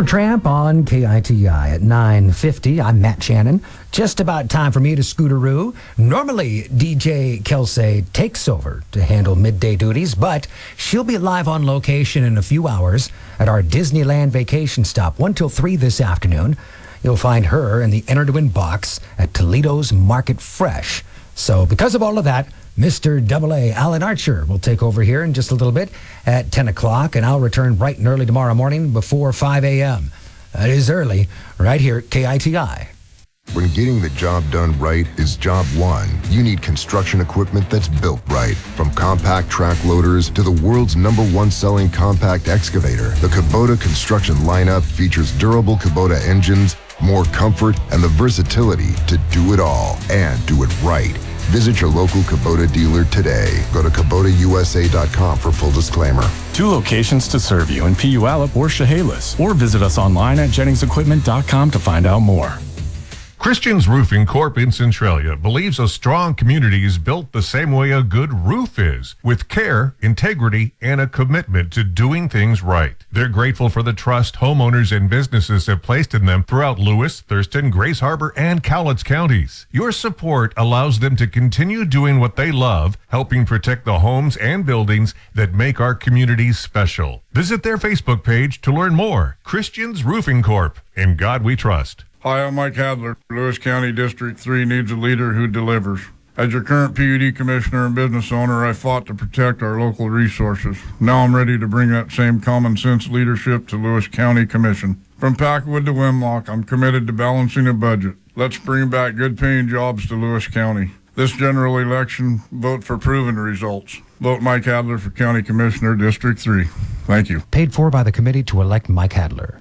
Supertramp on KITI at 9:50. I'm Matt Shannon. Just about time for me to scooteroo. Normally, DJ Kelsey takes over to handle midday duties, but she'll be live on location in a few hours at our Disneyland vacation stop, 1 till 3 this afternoon. You'll find her in the Enter to Win box at Toledo's Market Fresh. So because of all of that, Mr. AA Alan Archer will take over here in just a little bit at 10 o'clock, and I'll return bright and early tomorrow morning before 5 a.m. That is early, right here at KITI. When getting the job done right is job one, you need construction equipment that's built right. From compact track loaders to the world's #1 selling compact excavator, the Kubota construction lineup features durable Kubota engines, more comfort, and the versatility to do it all and do it right. Visit your local Kubota dealer today. Go to KubotaUSA.com for full disclaimer. 2 locations to serve you in Puyallup or Chehalis. Or visit us online at JenningsEquipment.com to find out more. Christian's Roofing Corp. in Centralia believes a strong community is built the same way a good roof is, with care, integrity, and a commitment to doing things right. They're grateful for the trust homeowners and businesses have placed in them throughout Lewis, Thurston, Grace Harbor, and Cowlitz counties. Your support allows them to continue doing what they love, helping protect the homes and buildings that make our communities special. Visit their Facebook page to learn more. Christian's Roofing Corp. In God we trust. Hi, I'm Mike Hadler. Lewis County District 3 needs a leader who delivers. As your current PUD commissioner and business owner, I fought to protect our local resources. Now I'm ready to bring that same common sense leadership to Lewis County Commission. From Packwood to Wimlock, I'm committed to balancing a budget. Let's bring back good paying jobs to Lewis County. This general election, vote for proven results. Vote Mike Hadler for County Commissioner, District 3. Thank you. Paid for by the committee to elect Mike Hadler.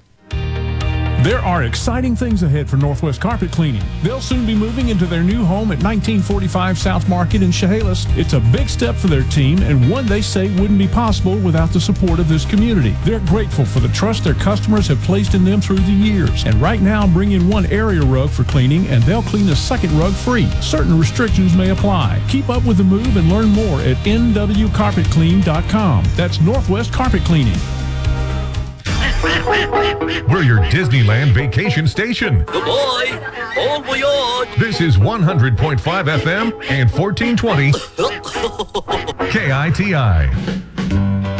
There are exciting things ahead for Northwest Carpet Cleaning. They'll soon be moving into their new home at 1945 South Market in Chehalis. It's a big step for their team and one they say wouldn't be possible without the support of this community. They're grateful for the trust their customers have placed in them through the years. And right now, bring in one area rug for cleaning and they'll clean a second rug free. Certain restrictions may apply. Keep up with the move and learn more at nwcarpetclean.com. That's Northwest Carpet Cleaning. We're your Disneyland vacation station. Good boy. Bon voyage. This is 100.5 FM and 1420 KITI.